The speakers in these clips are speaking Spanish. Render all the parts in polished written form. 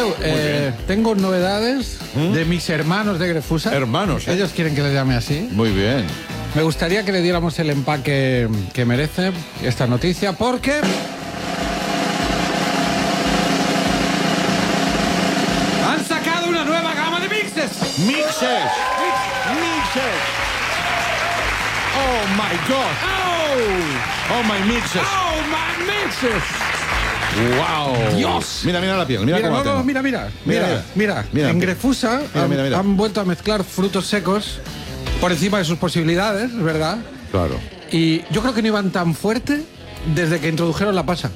tengo novedades de mis hermanos de Grefusa. Hermanos, ¿eh? Ellos quieren que les llame así. Muy bien. Me gustaría que le diéramos el empaque que merece esta noticia, porque... ¡han sacado una nueva gama de mixes! Mixes. Oh my God. Oh my mixes. ¡Oh, my mixes! Wow. Dios. Mira la piel. Mira cómo la tengo. mira. Mira. En Grefusa Mira. han vuelto a mezclar frutos secos por encima de sus posibilidades, ¿verdad? Claro. Y yo creo que no iban tan fuerte desde que introdujeron la pasa.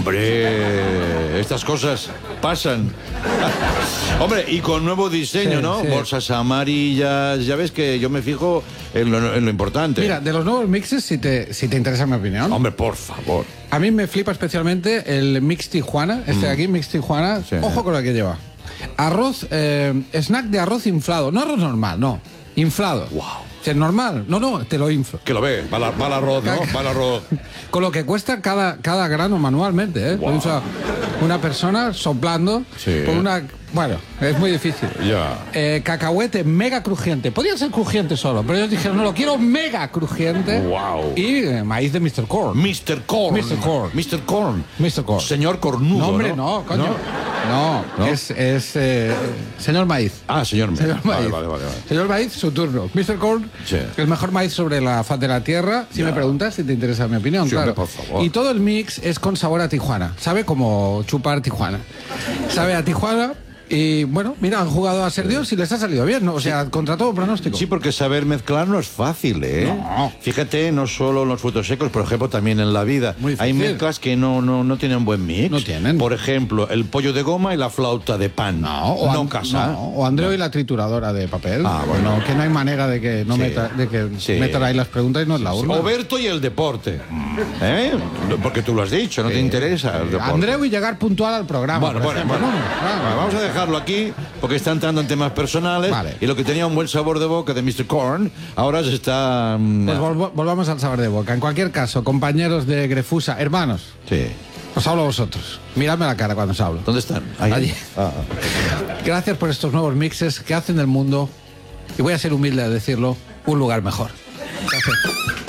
Hombre, estas cosas pasan. Hombre, y con nuevo diseño, Sí, ¿no? sí. Bolsas amarillas. Ya ves que yo me fijo en lo importante. Mira, de los nuevos mixes, si te interesa mi opinión, Hombre, por favor. a mí me flipa especialmente el Mix Tijuana, de aquí, Mix Tijuana. Sí. Ojo con lo que lleva. Arroz, snack de arroz inflado. No arroz normal, no. Inflado. Wow. ¿Es normal? No, te lo inflo. Que lo ve, va el arroz, ¿no? Va el arroz. Con lo que cuesta cada grano manualmente, ¿eh? Wow. Lo infla una persona soplando Sí. con una... Bueno, es muy difícil. Ya. Cacahuete mega crujiente. Podría ser crujiente solo, pero ellos dijeron, no, lo quiero mega crujiente. Wow. Y maíz de Mr. Corn. Mr. Corn. Mr. Corn. Mr. Corn. Mr. Corn. Señor Cornudo, No, hombre, no, coño. No, ¿No? es señor Maíz. Ah, señor. Señor Maíz. Vale. Señor Maíz, su turno. Mr. Corn, Sí. el mejor maíz sobre la faz de la tierra. Si Ya. me preguntas, si te interesa mi opinión, Sí, claro. hombre, por favor. Y todo el mix es con sabor a Tijuana. Sabe como chupar Tijuana. Sabe a Tijuana. Y bueno, mira, han jugado a ser Dios y les ha salido bien, ¿no? O sea, contra todo pronóstico. Sí, porque saber mezclar no es fácil, ¿eh? No. Fíjate, no solo en los frutos secos, por ejemplo, también en la vida. Muy Hay difícil. mezclas que no tienen buen mix. No tienen. Por ejemplo, el pollo de goma y la flauta de pan. No casa. No, o Andreu y la trituradora de papel. Ah, bueno. Que no hay manera de que no Sí. sí. metan ahí las preguntas y nos la urna. Oberto y el deporte. ¿Eh? Porque tú lo has dicho, no te interesa el deporte. Andreu y llegar puntual al programa. Bueno, por ejemplo, ¿no? Bueno, vamos a dejarlo aquí porque está entrando en temas personales. Vale. Y lo que tenía un buen sabor de boca de Mr. Corn, ahora se está... Pues volvamos al sabor de boca. En cualquier caso, compañeros de Grefusa, hermanos, Sí. os hablo a vosotros. Miradme la cara cuando os hablo. ¿Dónde están? Ahí. Allí. Gracias por estos nuevos mixes que hacen del mundo, y voy a ser humilde a decirlo, un lugar mejor. Gracias.